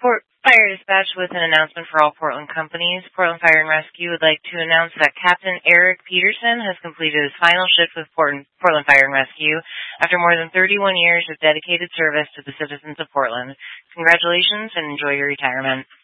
Port Fire Dispatch with an announcement for all Portland companies. Portland Fire and Rescue would like to announce that Captain Eric Peterson has completed his final shift with Portland Fire and Rescue after more than 31 years of dedicated service to the citizens of Portland. Congratulations and enjoy your retirement.